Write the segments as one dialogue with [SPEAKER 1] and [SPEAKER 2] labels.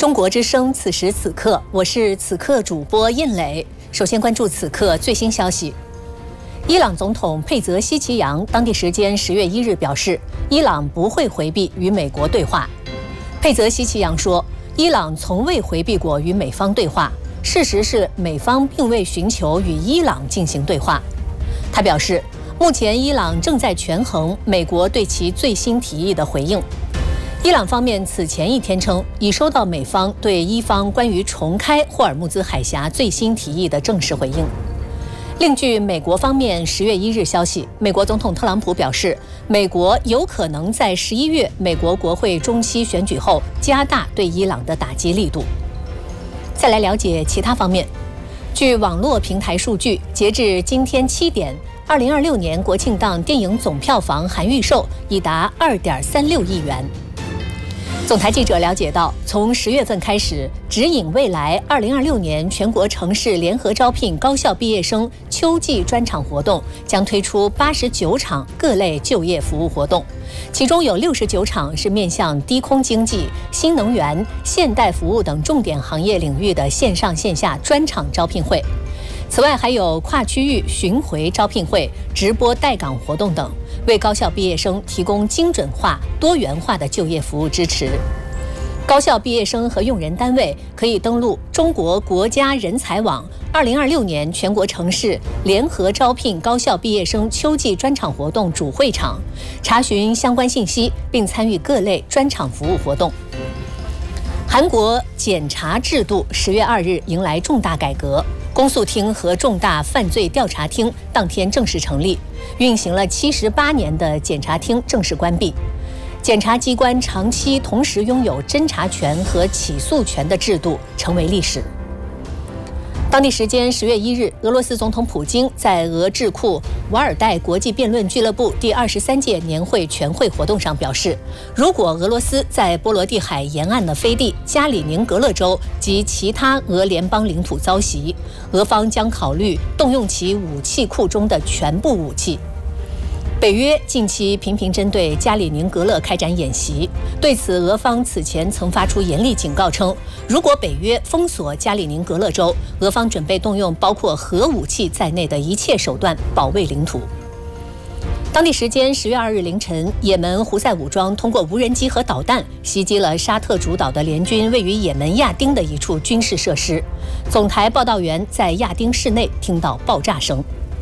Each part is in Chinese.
[SPEAKER 1] 中国之声，此时此刻，我是此刻主播印磊。首先关注此刻最新消息。伊朗总统佩泽西奇扬当地时间10月1日表示，伊朗不会回避与美国对话。佩泽西奇扬说，伊朗从未回避过与美方对话，事实是美方并未寻求与伊朗进行对话。他表示，目前伊朗正在权衡美国对其最新提议的回应。伊朗方面此前一天称，已收到美方对伊方关于重开霍尔木兹海峡最新提议的正式回应。另据美国方面10月1日消息，美国总统特朗普表示，美国有可能在11月美国国会中期选举后加大对伊朗的打击力度。再来了解其他方面，据网络平台数据，截至今天7点，2026年国庆档电影总票房含预售已达2.36亿元。总台记者了解到，从10月份开始，指引未来2026年全国城市联合招聘高校毕业生秋季专场活动将推出89场各类就业服务活动，其中有69场是面向低空经济、新能源、现代服务等重点行业领域的线上线下专场招聘会。此外，还有跨区域巡回招聘会、直播带岗活动等，为高校毕业生提供精准化、多元化的就业服务支持。高校毕业生和用人单位可以登录中国国家人才网2026年全国城市联合招聘高校毕业生秋季专场活动主会场，查询相关信息，并参与各类专场服务活动。韩国检察制度10月2日迎来重大改革，公诉厅和重大犯罪调查厅当天正式成立，运行了78年的检察厅正式关闭。检察机关长期同时拥有侦查权和起诉权的制度成为历史。当地时间10月1日，俄罗斯总统普京在俄智库瓦尔代国际辩论俱乐部第23届年会全会活动上表示，如果俄罗斯在波罗的海沿岸的飞地加里宁格勒州及其他俄联邦领土遭袭，俄方将考虑动用其武器库中的全部武器。北约近期频频针对加里宁格勒开展演习，对此俄方此前曾发出严厉警告称，如果北约封锁加里宁格勒州，俄方准备动用包括核武器在内的一切手段保卫领土。当地时间10月2日凌晨，也门胡塞武装通过无人机和导弹袭击了沙特主导的联军位于也门亚丁的一处军事设施。总台报道员在亚丁市内听到爆炸声。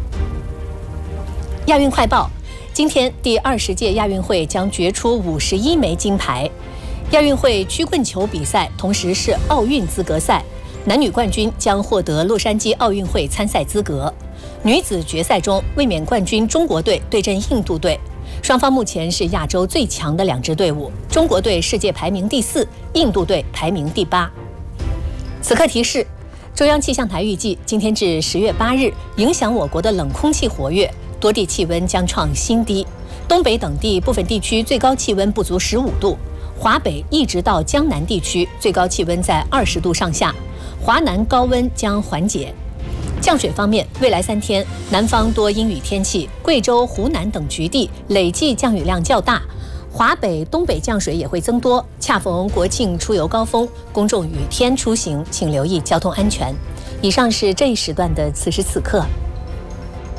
[SPEAKER 1] 亚运快报，今天第20届亚运会将决出51枚金牌。亚运会曲棍球比赛同时是奥运资格赛，男女冠军将获得洛杉矶奥运会参赛资格。女子决赛中，卫冕冠军中国队对阵印度队，双方目前是亚洲最强的2支队伍，中国队世界排名第4，印度队排名第8。此刻提示，中央气象台预计，今天至10月8日，影响我国的冷空气活跃，多地气温将创新低，东北等地部分地区最高气温不足15度，华北一直到江南地区最高气温在20度上下，华南高温将缓解。降水方面，未来3天，南方多阴雨天气，贵州、湖南等局地累计降雨量较大，华北、东北降水也会增多。恰逢国庆出游高峰，公众雨天出行请留意交通安全。以上是这一时段的此时此刻。